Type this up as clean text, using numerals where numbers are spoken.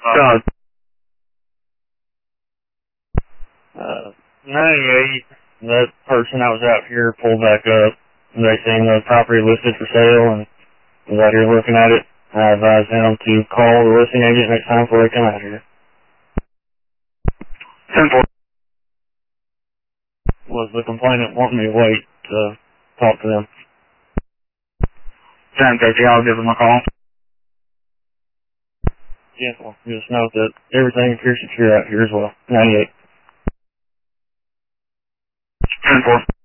Doug. 98, that person that was out here pulled back up. They seen the property listed for sale and was out here looking at it. I advised them to call the listing agent next time before they come out here. 10-4. Was the complainant wanting me to wait to talk to them? 10-50, I'll give them a call. Yeah, well, just note that everything appears secure out here as well. 98. 10-4.